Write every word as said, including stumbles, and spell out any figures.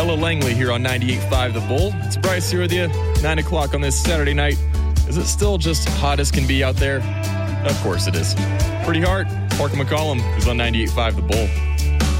Ella Langley here on ninety-eight point five The Bull. It's Bryce here with you, nine o'clock on this Saturday night. Is it still just hot as can be out there? Of course it is. Pretty hard. Parker McCollum is on ninety-eight point five The Bull.